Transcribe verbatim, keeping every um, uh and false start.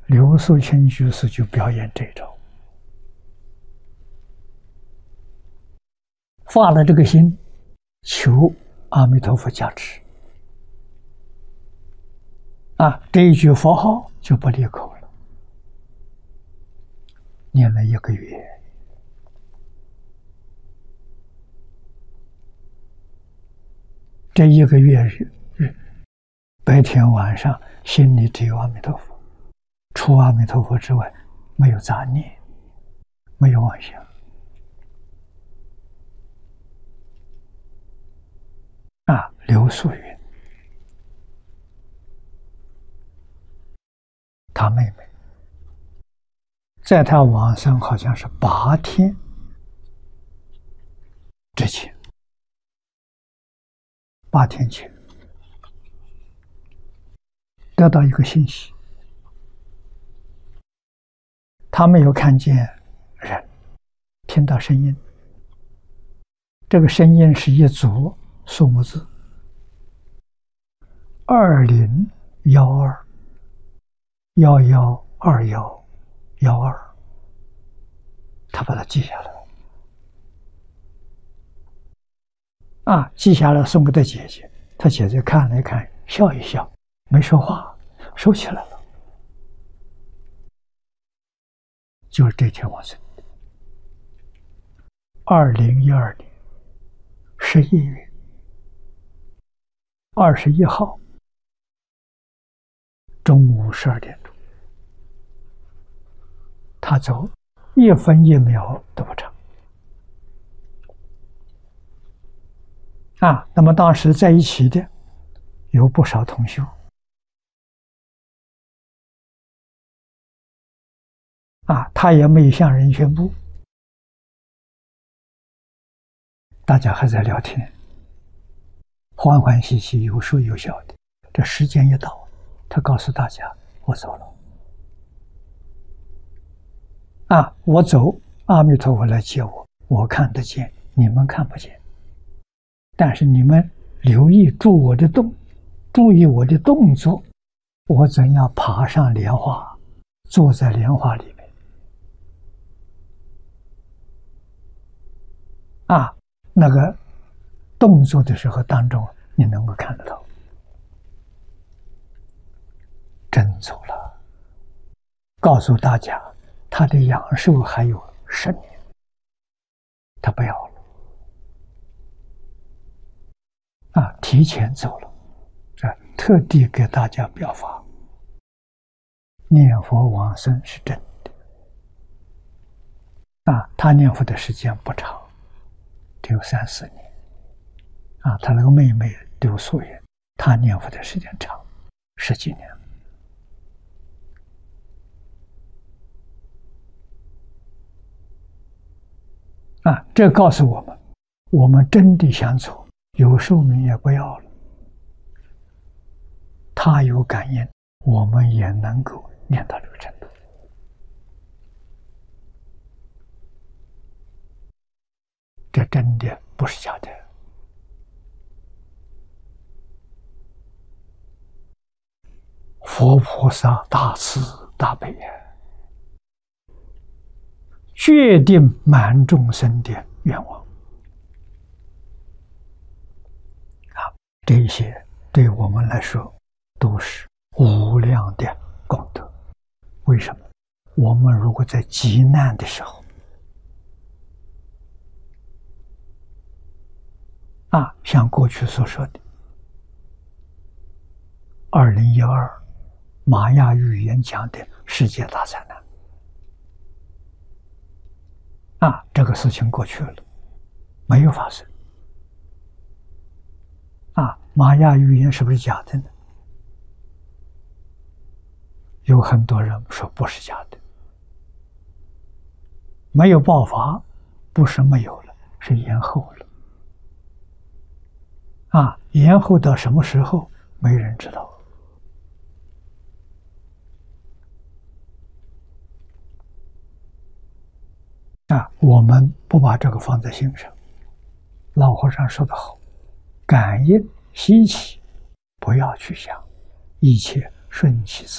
刘素清居士就表演这一招，发了这个心，求阿弥陀佛加持。啊，这一句佛号就不离口了，念了一个月。这一个月日日，白天晚上心里只有阿弥陀佛，除阿弥陀佛之外，没有杂念，没有妄想。啊，刘素云，他妹妹，在他往生好像是八天之前，八天前得到一个信息，他没有看见人，听到声音，这个声音是一组数目字，二零幺二幺幺二幺幺二，他把它记下来。啊，记下来送给他姐姐，他姐姐看了一看，笑一笑，没说话，收起来了。就是这天往生的，二零一二年十一月二十一号中午十二点钟，他走一分一秒都不长。啊，那么当时在一起的有不少同修，啊，他也没向人宣布，大家还在聊天，欢欢喜喜，有说有笑的。这时间一到，他告诉大家：“我走了。”啊，我走，阿弥陀佛来接我，我看得见，你们看不见。但是你们留意注我的动，注意我的动作，我怎样爬上莲花，坐在莲花里面。啊，那个动作的时候当中，你能够看得到，真走了。告诉大家，他的阳寿还有十年，他不要了。啊，提前走了，这特地给大家表法，念佛往生是真的。啊，他念佛的时间不长，只有三四年。啊，他那个妹妹刘素云，他念佛的时间长，十几年。啊，这告诉我们，我们真的想走，有寿命也不要了。他有感应，我们也能够念到这个程度。这真的不是假的。佛菩萨大慈大悲呀，决定满众生的愿望。啊，这些对我们来说都是无量的功德。为什么？我们如果在极难的时候，啊，像过去所说的二零一二玛雅语言讲的世界大灾难，啊，这个事情过去了，没有发生。啊，玛雅语言是不是假的呢？有很多人说不是假的，没有爆发，不是没有了，是延后了。啊，延后到什么时候，没人知道。啊，我们不把这个放在心上。老和尚说得好，感应稀奇，不要去想，一切顺其自然。